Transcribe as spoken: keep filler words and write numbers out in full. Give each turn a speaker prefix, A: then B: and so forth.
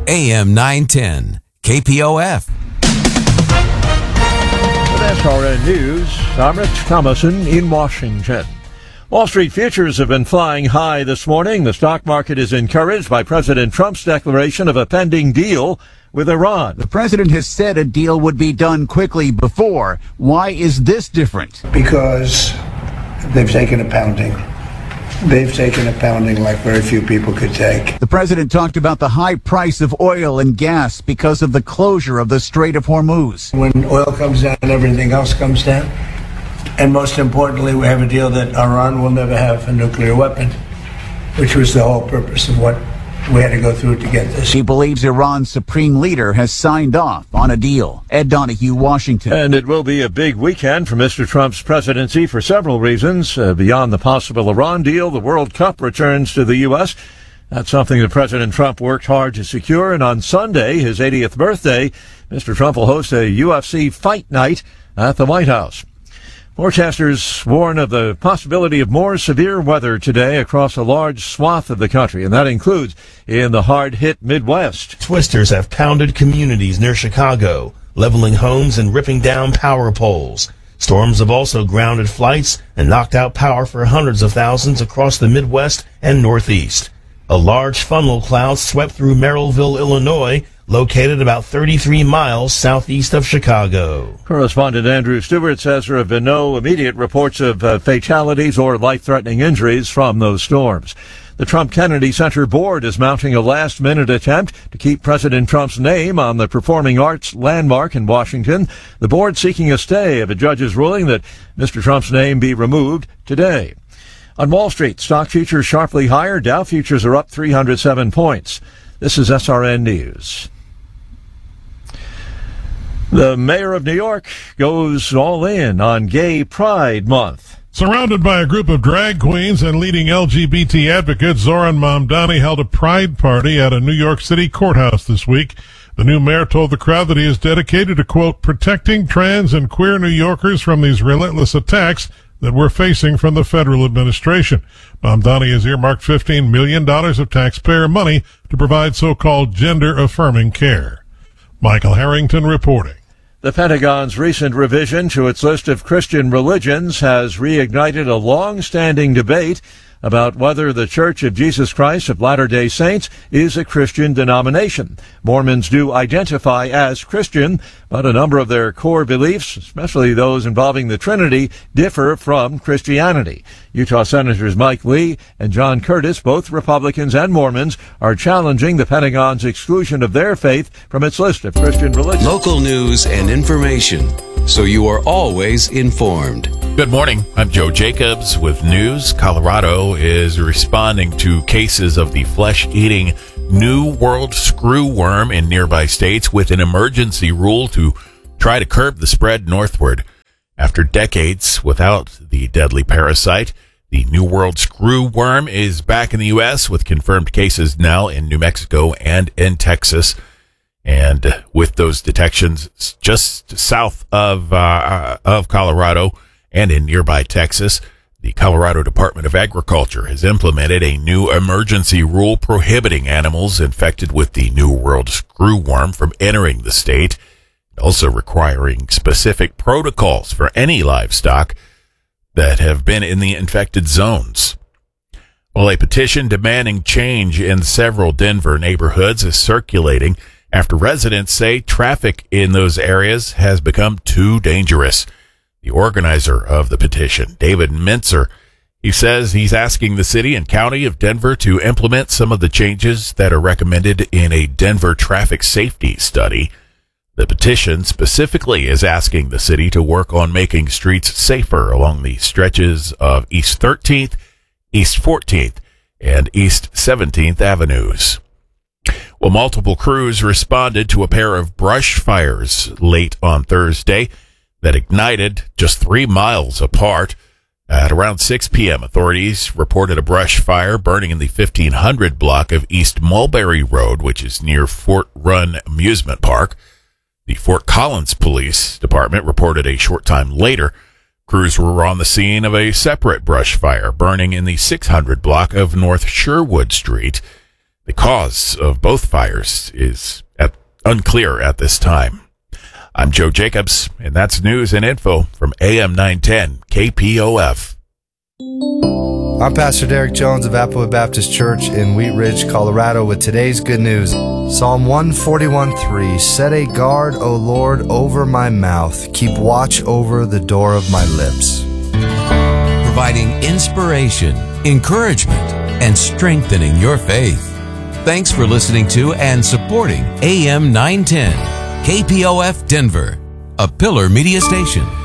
A: A M nine ten, K P O F.
B: With S R N News, I'm Rich Thomason in Washington. Wall Street futures have been flying high this morning. The stock market is encouraged by President Trump's declaration of a pending deal with Iran.
C: The president has said a deal would be done quickly before. Why is this different?
D: Because they've taken a pounding. They've taken a pounding like very few people could take.
C: The president talked about the high price of oil and gas because of the closure of the Strait of Hormuz.
D: When oil comes down, everything else comes down. And most importantly, we have a deal that Iran will never have a nuclear weapon, which was the whole purpose of what we had to go through to get this.
C: He believes Iran's supreme leader has signed off on a deal. Ed Donahue, Washington.
B: And it will be a big weekend for Mister Trump's presidency for several reasons. Uh, beyond the possible Iran deal, the World Cup returns to the U S. That's something that President Trump worked hard to secure. And on Sunday, his eightieth birthday, Mister Trump will host a U F C fight night at the White House. Forecasters warn of the possibility of more severe weather today across a large swath of the country, and that includes in the hard-hit Midwest.
E: Twisters have pounded communities near Chicago, leveling homes and ripping down power poles. Storms have also grounded flights and knocked out power for hundreds of thousands across the Midwest and Northeast. A large funnel cloud swept through Merrillville, Illinois, located about thirty-three miles southeast of Chicago.
B: Correspondent Andrew Stewart says there have been no immediate reports of uh, fatalities or life-threatening injuries from those storms. The Trump Kennedy Center board is mounting a last-minute attempt to keep President Trump's name on the performing arts landmark in Washington. The board seeking a stay of a judge's ruling that Mister Trump's name be removed today. On Wall Street, stock futures sharply higher. Dow futures are up three hundred seven points. This is S R N News. The mayor of New York goes all in on Gay Pride Month.
F: Surrounded by a group of drag queens and leading L G B T advocates, Zoran Mamdani held a pride party at a New York City courthouse this week. The new mayor told the crowd that he is dedicated to, quote, protecting trans and queer New Yorkers from these relentless attacks that we're facing from the federal administration. Mamdani has earmarked fifteen million dollars of taxpayer money to provide so-called gender-affirming care. Michael Harrington reporting.
B: The Pentagon's recent revision to its list of Christian religions has reignited a long-standing debate about whether the Church of Jesus Christ of Latter-day Saints is a Christian denomination. Mormons do identify as Christian, but a number of their core beliefs, especially those involving the Trinity, differ from Christianity. Utah Senators Mike Lee and John Curtis, both Republicans and Mormons, are challenging the Pentagon's exclusion of their faith from its list of Christian religions.
A: Local news and information, so you are always informed.
G: Good morning. I'm Joe Jacobs with news. Colorado is responding to cases of the flesh-eating New World screwworm in nearby states with an emergency rule to try to curb the spread northward. After decades without the deadly parasite, the New World screwworm is back in the U S with confirmed cases now in New Mexico and in Texas. And with those detections just south of uh, of Colorado and in nearby Texas, the Colorado Department of Agriculture has implemented a new emergency rule prohibiting animals infected with the New World screwworm from entering the state, also requiring specific protocols for any livestock that have been in the infected zones. Well, a petition demanding change in several Denver neighborhoods is circulating after residents say traffic in those areas has become too dangerous. The organizer of the petition, David Mintzer, he says he's asking the city and county of Denver to implement some of the changes that are recommended in a Denver traffic safety study. The petition specifically is asking the city to work on making streets safer along the stretches of East thirteenth, East fourteenth, and East seventeenth Avenues. Well, multiple crews responded to a pair of brush fires late on Thursday that ignited just three miles apart. At around six p.m., authorities reported a brush fire burning in the fifteen hundred block of East Mulberry Road, which is near Fort Run Amusement Park. The Fort Collins Police Department reported a short time later crews were on the scene of a separate brush fire burning in the six hundred block of North Sherwood Street. The cause of both fires is at, unclear at this time. I'm Joe Jacobs, and that's news and info from A M nine ten K P O F.
H: I'm Pastor Derek Jones of Applewood Baptist Church in Wheat Ridge, Colorado, with today's good news. Psalm one forty-one three, set a guard, O Lord, over my mouth. Keep watch over the door of my lips.
A: Providing inspiration, encouragement, and strengthening your faith. Thanks for listening to and supporting A M nine ten, K P O F Denver, a Pillar Media Station.